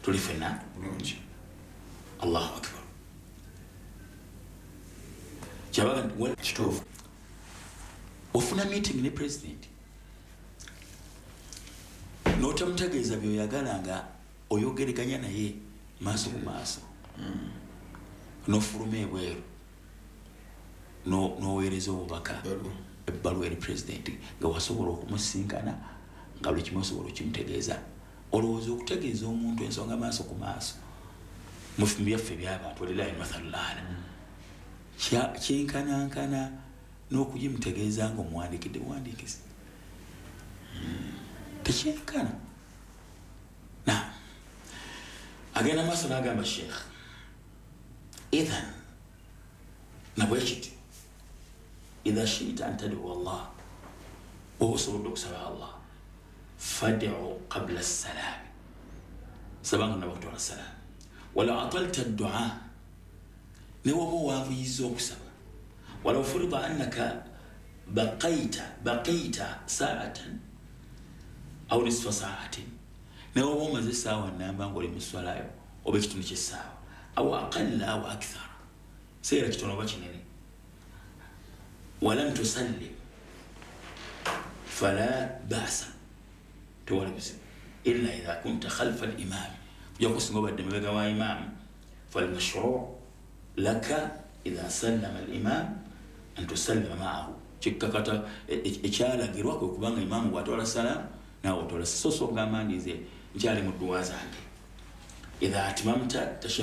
tulifena Allahu akbar chabaga wal kitufu ofuna meeting ne president notamtegeeza byoyagalanga oyogeraganya naye maaso ku maaso nofuluma ebweru noweereza obubaka ebbaluwa eri president nga wasobola okumusinkana nga buli kimu osobola okimutegeeza olowooza okutegeeza omuntu ensonga maaso ku maaso mu byaffe by'abantu walilahi mathalulala kyenkanankana n'okugimutegeeza nga omuwandiikidde buwandiikisi tekyenkana na agenda maaso n'agamba sheekh idhan nabwekiti idha shita an tad'u Allah osobodde okusaba Allah fad'u qabla as-salam sabanga nabakutola salam wala atalta ad-du'a niwabo wavuyiza okusaba wala furida annaka baqaita sa'atan aw nisfa sa'atin niwabo omaze essaawa namba ng'oli mu swalayo oba ekitundu ky'essaawa aw aqalla aw akthar seera kitono oba kinene walam tusallim fala ba'sa tewali buzibu illa idha kunta khalfa al-imam yakusinga obadde mabega wa imam falmashru' laka idha sallama al-imam an tusallima ma'ahu kikkakata ekyalagirwa kwe kubanga imamu bw'atwala salam naawe otwala so ngamba ndize nkyali mu dduwa zange idha atmamta